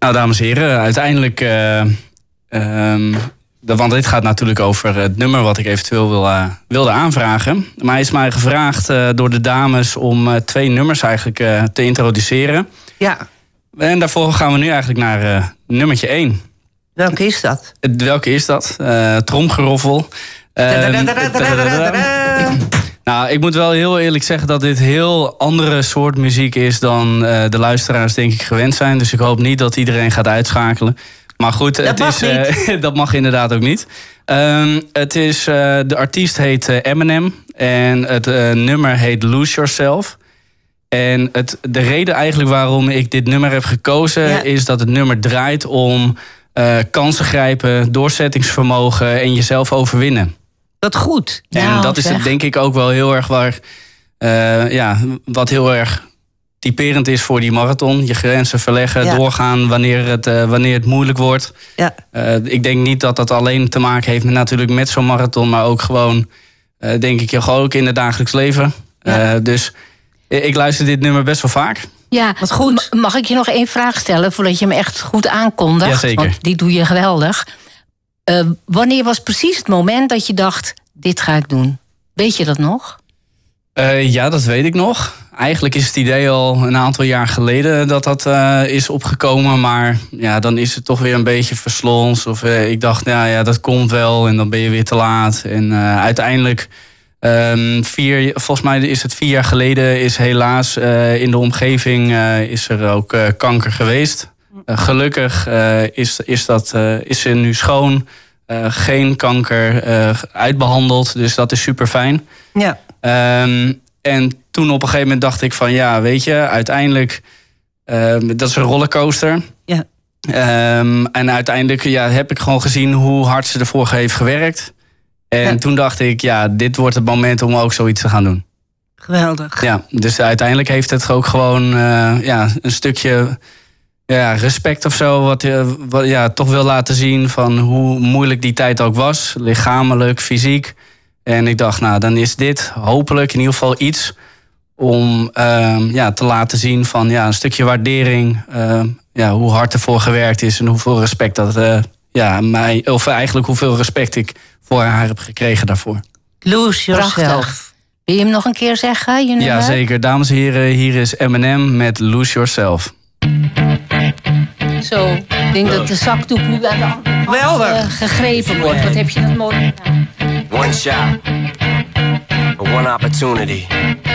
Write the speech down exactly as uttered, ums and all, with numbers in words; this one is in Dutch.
Nou, dames en heren, uiteindelijk... Uh, um, de, want dit gaat natuurlijk over het nummer wat ik eventueel wil, uh, wilde aanvragen. Maar is mij gevraagd uh, door de dames om uh, twee nummers eigenlijk uh, te introduceren. Ja. En daarvoor gaan we nu eigenlijk naar uh, nummertje één. Welke is dat? Welke is dat? Uh, tromgeroffel. Uh, nou, ik moet wel heel eerlijk zeggen dat dit heel andere soort muziek is dan uh, de luisteraars denk ik gewend zijn. Dus ik hoop niet dat iedereen gaat uitschakelen. Maar goed, dat, het mag is, uh, dat mag inderdaad ook niet. Um, het is, uh, de artiest heet uh, Eminem en het uh, nummer heet Lose Yourself. En het, de reden eigenlijk waarom ik dit nummer heb gekozen... Ja. is dat het nummer draait om uh, kansen grijpen, doorzettingsvermogen en jezelf overwinnen. Dat goed. En nou, dat is zeg. het, denk ik ook wel heel erg waar... Uh, ja, wat heel erg typerend is voor die marathon. Je grenzen verleggen, ja. doorgaan wanneer het, uh, wanneer het moeilijk wordt. Ja. Uh, ik denk niet dat dat alleen te maken heeft met, natuurlijk met zo'n marathon... maar ook gewoon, uh, denk ik, gewoon ook in het dagelijks leven. Ja. Uh, dus ik luister dit nummer best wel vaak. Ja, wat goed. Mag ik je nog één vraag stellen voordat je hem echt goed aankondigt? Jazeker. Want die doe je geweldig. Uh, wanneer was precies het moment dat je dacht, dit ga ik doen? Weet je dat nog? Uh, ja, dat weet ik nog. Eigenlijk is het idee al een aantal jaar geleden dat dat uh, is opgekomen. Maar ja, dan is het toch weer een beetje verslons. Of uh, ik dacht, nou ja, dat komt wel en dan ben je weer te laat. En uh, uiteindelijk, um, vier, volgens mij is het vier jaar geleden... is helaas uh, in de omgeving uh, is er ook uh, kanker geweest. Uh, gelukkig uh, is, is, dat, uh, is ze nu schoon. Uh, geen kanker uh, uitbehandeld, dus dat is super fijn. Ja. Um, en toen op een gegeven moment dacht ik van... ja, weet je, uiteindelijk... Uh, dat is een rollercoaster. Ja. Um, en uiteindelijk ja, heb ik gewoon gezien hoe hard ze ervoor heeft gewerkt. En ja. toen dacht ik, ja, dit wordt het moment om ook zoiets te gaan doen. Geweldig. Ja, dus uiteindelijk heeft het ook gewoon uh, ja, een stukje... Ja, respect of zo, wat je wat, ja, toch wil laten zien van hoe moeilijk die tijd ook was. Lichamelijk, fysiek. En ik dacht, nou, dan is dit hopelijk in ieder geval iets om uh, ja, te laten zien van ja, een stukje waardering. Uh, ja, hoe hard ervoor gewerkt is en hoeveel respect dat uh, ja, mij, of eigenlijk hoeveel respect ik voor haar heb gekregen daarvoor. Lose yourself. Prachtig. Wil je hem nog een keer zeggen? Je ja, zeker. Dames en heren, hier is Eminem met Lose Yourself. Zo, ik denk dat de zakdoek nu aan de hand uh, gegrepen wordt. Wat heb je dat mooi gedaan? One shot, one opportunity.